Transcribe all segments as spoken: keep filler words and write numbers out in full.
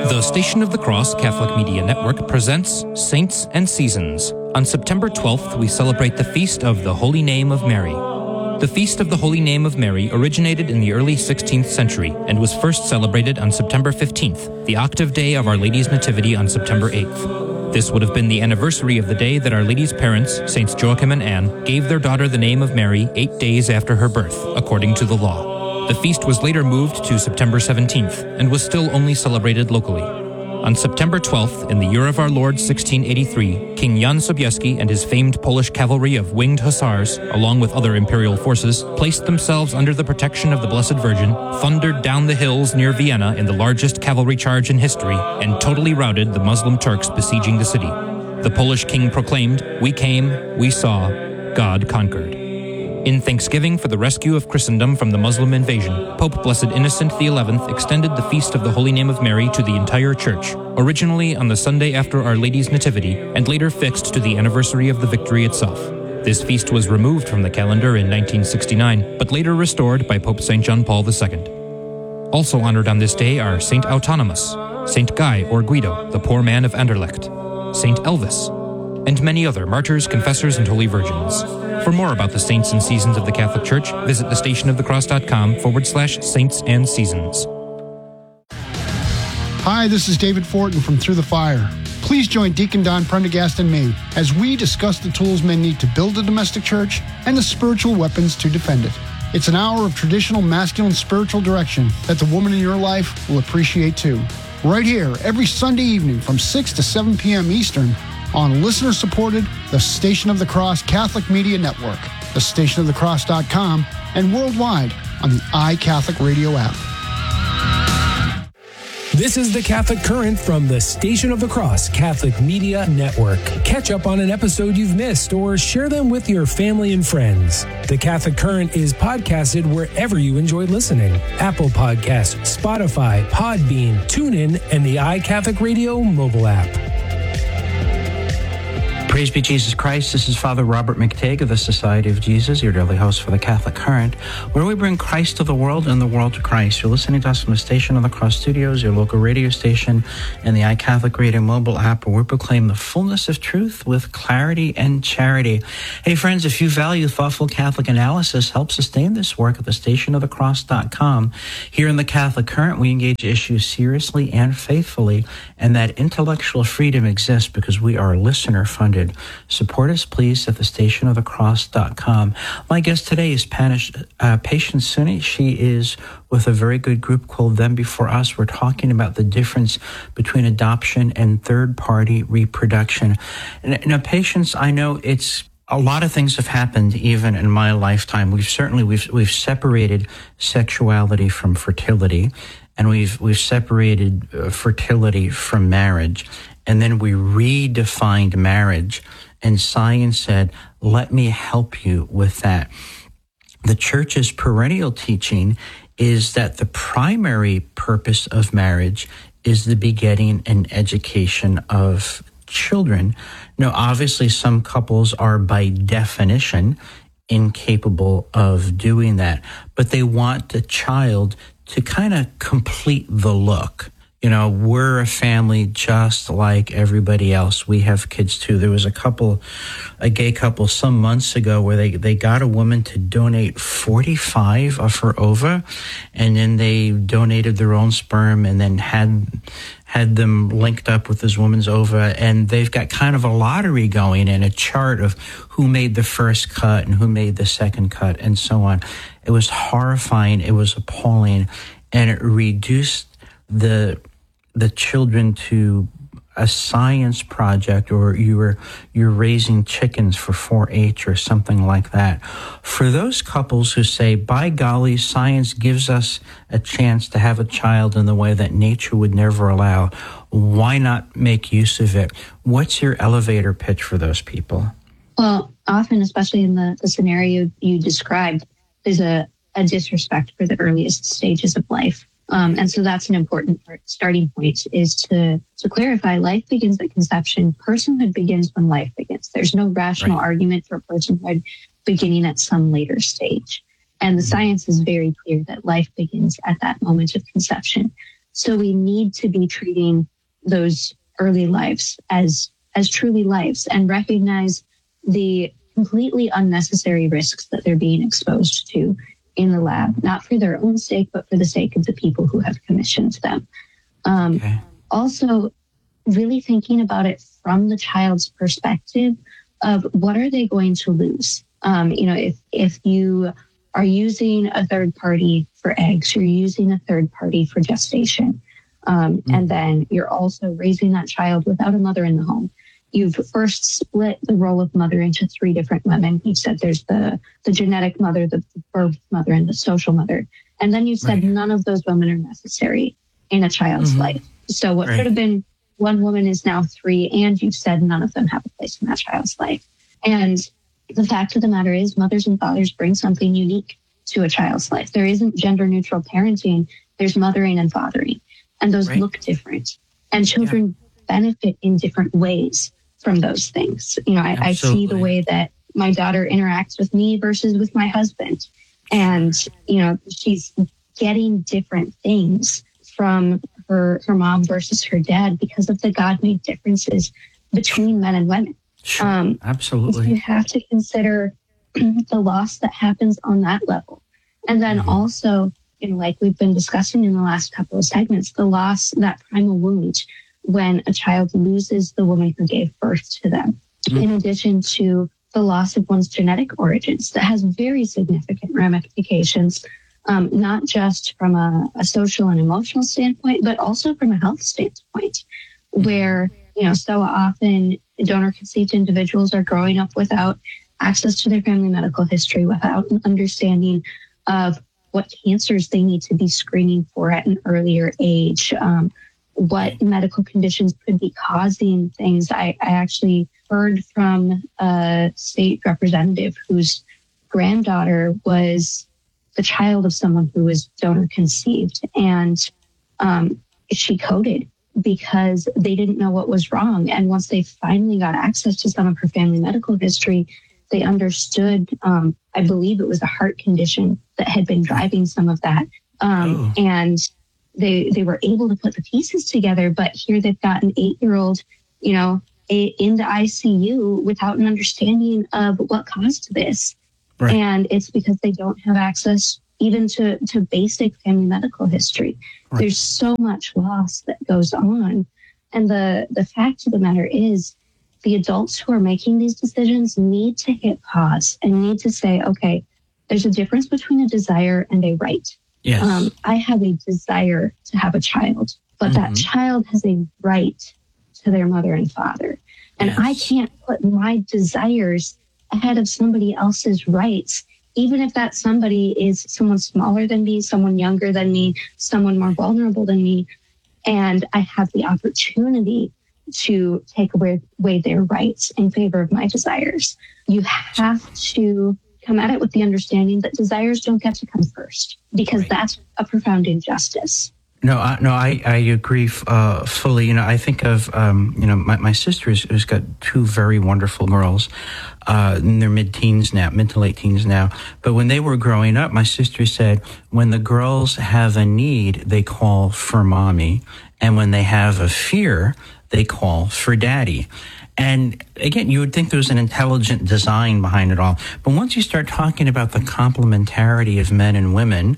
The Station of the Cross Catholic Media Network presents Saints and Seasons. On September twelfth, we celebrate the Feast of the Holy Name of Mary. The Feast of the Holy Name of Mary originated in the early sixteenth century and was first celebrated on September fifteenth, the octave day of Our Lady's Nativity on September eighth. This would have been the anniversary of the day that Our Lady's parents, Saints Joachim and Anne, gave their daughter the name of Mary eight days after her birth, according to the law. The feast was later moved to September seventeenth and was still only celebrated locally. On September twelfth, in the year of our Lord sixteen eighty-three, King Jan Sobieski and his famed Polish cavalry of winged hussars, along with other imperial forces, placed themselves under the protection of the Blessed Virgin, thundered down the hills near Vienna in the largest cavalry charge in history, and totally routed the Muslim Turks besieging the city. The Polish king proclaimed, "We came, we saw, God conquered." In thanksgiving for the rescue of Christendom from the Muslim invasion, Pope Blessed Innocent the eleventh extended the Feast of the Holy Name of Mary to the entire Church, originally on the Sunday after Our Lady's Nativity, and later fixed to the anniversary of the victory itself. This feast was removed from the calendar in nineteen sixty-nine, but later restored by Pope Saint John Paul the Second. Also honored on this day are Saint Autonomus, Saint Guy or Guido, the poor man of Anderlecht, Saint Elvis, and many other martyrs, confessors, and holy virgins. For more about the saints and seasons of the Catholic Church, visit thestationofthecross.com forward slash saints and seasons. Hi, this is David Fortin from Through the Fire. Please join Deacon Don Prendergast and me as we discuss the tools men need to build a domestic church and the spiritual weapons to defend it. It's an hour of traditional masculine spiritual direction that the woman in your life will appreciate too. Right here, every Sunday evening from six to seven p.m. Eastern, on listener-supported The Station of the Cross Catholic Media Network, the station of the cross dot com, and worldwide on the iCatholic Radio app. This is the Catholic Current from the Station of the Cross Catholic Media Network. Catch up on an episode you've missed or share them with your family and friends. The Catholic Current is podcasted wherever you enjoy listening. Apple Podcasts, Spotify, Podbean, TuneIn, and the iCatholic Radio mobile app. Praise be Jesus Christ. This is Father Robert McTague of the Society of Jesus, your daily host for the Catholic Current, where we bring Christ to the world and the world to Christ. You're listening to us from the Station of the Cross Studios, your local radio station, and the iCatholic Radio mobile app, where we proclaim the fullness of truth with clarity and charity. Hey, friends, if you value thoughtful Catholic analysis, help sustain this work at the station of the cross dot com. Here in the Catholic Current, we engage issues seriously and faithfully, and that intellectual freedom exists because we are listener-funded. Support us, please, at the station of the cross dot com. My guest today is Panish, uh, Patience Suni. She is with a very good group called Them Before Us. We're talking about the difference between adoption and third-party reproduction. And, now, Patience, I know it's a lot of things have happened even in my lifetime. We've certainly we've we've separated sexuality from fertility, and we've we've separated uh, fertility from marriage. And then we redefined marriage, and science said, let me help you with that. The Church's perennial teaching is that the primary purpose of marriage is the begetting and education of children. Now, obviously, some couples are by definition incapable of doing that, but they want the child to kind of complete the look. You know, we're a family just like everybody else. We have kids too. There was a couple, a gay couple some months ago where they, they got a woman to donate forty-five of her ova, and then they donated their own sperm and then had had them linked up with this woman's ova, and they've got kind of a lottery going and a chart of who made the first cut and who made the second cut and so on. It was horrifying. It was appalling, and it reduced the the children to a science project, or you were you're raising chickens for four H or something like that. For those couples who say, by golly, science gives us a chance to have a child in the way that nature would never allow, why not make use of it? What's your elevator pitch for those people? Well, often, especially in the, the scenario you described, there's a, a disrespect for the earliest stages of life. Um, and so that's an important part, starting point, is to, to clarify life begins at conception. Personhood begins when life begins. There's no rational right. argument for personhood beginning at some later stage. And the science is very clear that life begins at that moment of conception. So we need to be treating those early lives as as truly lives and recognize the completely unnecessary risks that they're being exposed to in the lab, not for their own sake, but for the sake of the people who have commissioned them. Um, okay. Also, really thinking about it from the child's perspective of what are they going to lose? Um, you know, if if you are using a third party for eggs, you're using a third party for gestation, um, mm. and then you're also raising that child without a mother in the home. You've first split the role of mother into three different women. You said there's the, the genetic mother, the birth mother, and the social mother. And then you said right. none of those women are necessary in a child's mm-hmm. life. So what right. should have been one woman is now three, and you've said none of them have a place in that child's life. And the fact of the matter is mothers and fathers bring something unique to a child's life. There isn't gender-neutral parenting. There's mothering and fathering, and those right. look different. And children yeah. benefit in different ways from those things. You know, I, I see the way that my daughter interacts with me versus with my husband. And, you know, she's getting different things from her, her mom versus her dad because of the God-made differences between men and women. Sure, um, absolutely. So you have to consider the loss that happens on that level. And then mm-hmm. also, you know, like we've been discussing in the last couple of segments, the loss, that primal wound, when a child loses the woman who gave birth to them, mm. in addition to the loss of one's genetic origins, that has very significant ramifications, um, not just from a, a social and emotional standpoint, but also from a health standpoint, where, you know, so often donor-conceived individuals are growing up without access to their family medical history, without an understanding of what cancers they need to be screening for at an earlier age, um, what medical conditions could be causing things. I, I actually heard from a state representative whose granddaughter was the child of someone who was donor conceived, and um, she coded because they didn't know what was wrong. And once they finally got access to some of her family medical history, they understood, um, I believe it was a heart condition that had been driving some of that. Um, oh. And They they were able to put the pieces together, but here they've got an eight-year-old, you know, a, in the I C U without an understanding of what caused this. Right. And it's because they don't have access even to, to basic family medical history. Right. There's so much loss that goes on. And the, the fact of the matter is the adults who are making these decisions need to hit pause and need to say, okay, there's a difference between a desire and a right. Yes. Um, I have a desire to have a child, but mm-hmm. that child has a right to their mother and father. And yes. I can't put my desires ahead of somebody else's rights, even if that somebody is someone smaller than me, someone younger than me, someone more vulnerable than me. And I have the opportunity to take away, away their rights in favor of my desires. You have to come at it with the understanding that desires don't get to come first, because right. that's a profound injustice. No, I, no, I, I agree uh, fully. You know, I think of, um, you know, my, my sister has, has got two very wonderful girls uh, in their mid-teens now, mid to late teens now. But when they were growing up, my sister said, when the girls have a need, they call for mommy. And when they have a fear, they call for daddy. And again, you would think there was an intelligent design behind it all. But once you start talking about the complementarity of men and women,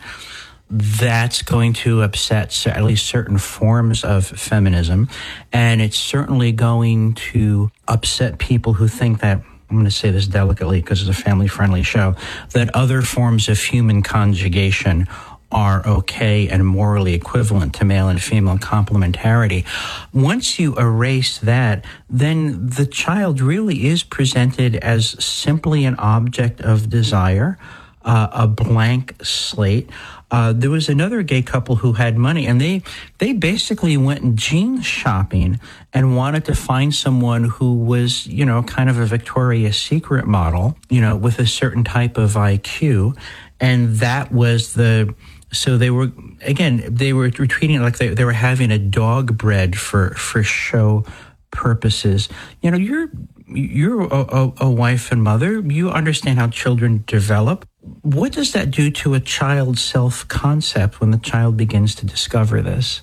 that's going to upset at least certain forms of feminism. And it's certainly going to upset people who think that, I'm going to say this delicately because it's a family-friendly show, that other forms of human conjugation are okay and morally equivalent to male and female complementarity. Once you erase that, then the child really is presented as simply an object of desire, uh, a blank slate. Uh, there was another gay couple who had money, and they they basically went jeans shopping and wanted to find someone who was, you know, kind of a Victoria's Secret model, you know, with a certain type of I Q. And that was the... So they were, again, they were treating it like they, they were having a dog bred for, for show purposes. You know, you're you're a, a, a wife and mother. You understand how children develop. What does that do to a child's self-concept when the child begins to discover this?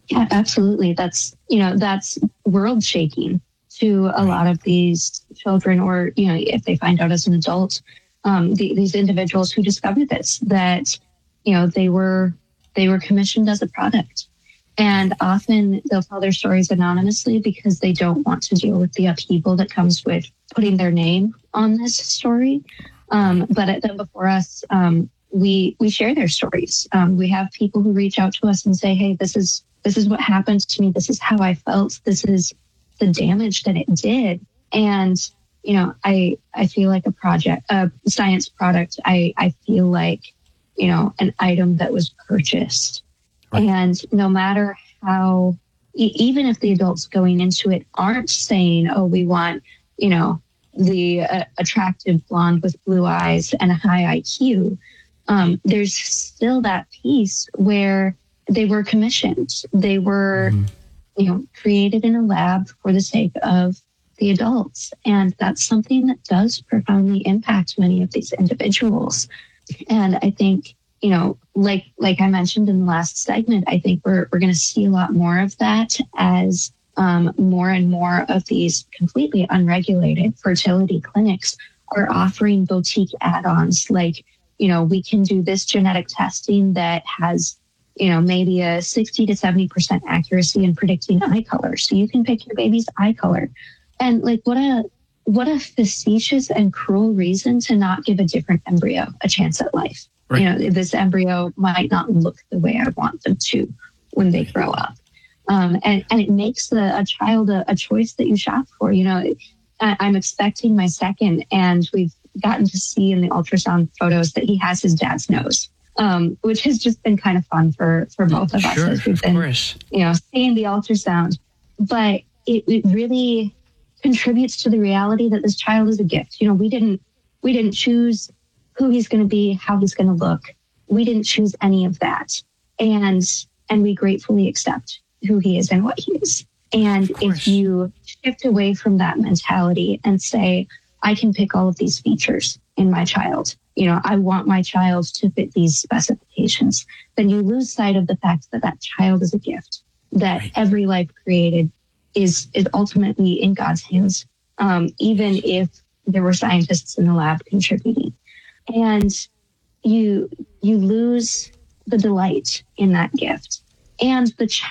Yeah, absolutely. That's, you know, that's world shaking to a lot of these children, or, you know, if they find out as an adult, um, the, these individuals who discovered this, that, you know, they were, they were commissioned as a product. And often they'll tell their stories anonymously because they don't want to deal with the upheaval that comes with putting their name on this story. Um, but at them before us, um, we we share their stories. Um, we have people who reach out to us and say, "Hey, this is this is what happened to me. This is how I felt. This is the damage that it did." And you know, I I feel like a project, a science product. I I feel like, you know, an item that was purchased. Right. And no matter how, e- even if the adults going into it aren't saying, "Oh, we want, you know, the uh, attractive blonde with blue eyes and a high I Q," um, there's still that piece where they were commissioned. They were, mm-hmm. you know, created in a lab for the sake of the adults. And that's something that does profoundly impact many of these individuals. And I think, you know, like like I mentioned in the last segment, I think we're we're going to see a lot more of that as um, more and more of these completely unregulated fertility clinics are offering boutique add-ons. Like, you know, we can do this genetic testing that has, you know, maybe a sixty to seventy percent accuracy in predicting eye color. So you can pick your baby's eye color. And like, what a what a facetious and cruel reason to not give a different embryo a chance at life. Right. You know, this embryo might not look the way I want them to when they grow up. Um, and, and it makes a, a child a, a choice that you shop for. You know, I, I'm expecting my second, and we've gotten to see in the ultrasound photos that he has his dad's nose, um, which has just been kind of fun for, for both of us sure, as we've of been, course. you know, seeing the ultrasound. But it, it really contributes to the reality that this child is a gift. You know, we didn't we didn't choose who he's going to be, how he's going to look. We didn't choose any of that. And and we gratefully accept who he is and what he is. And if you shift away from that mentality and say, I can pick all of these features in my child, you know, I want my child to fit these specifications, then you lose sight of the fact that that child is a gift, that right. every life created is, is ultimately in God's hands, um, even if there were scientists in the lab contributing. And you you lose the delight in that gift. And the